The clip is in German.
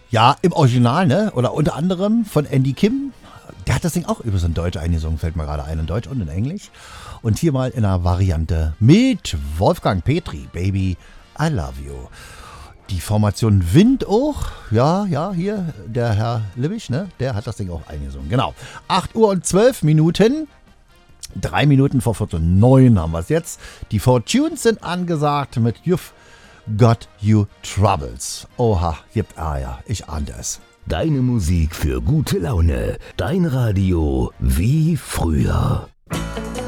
Ja, im Original, ne? Oder unter anderem von Andy Kim. Der hat das Ding auch übrigens in Deutsch eingesungen, fällt mir gerade ein, in Deutsch und in Englisch. Und hier mal in einer Variante mit Wolfgang Petri, Baby, I Love You. Die Formation Wind auch, ja, hier, der Herr Libbisch, ne? Der hat das Ding auch eingesungen, genau. 8 Uhr und 12 Minuten. 3 Minuten vor 4:09 haben wir es jetzt. Die Fortunes sind angesagt mit You've Got You Troubles. Oha, ich ahnte es. Deine Musik für gute Laune. Dein Radio wie früher.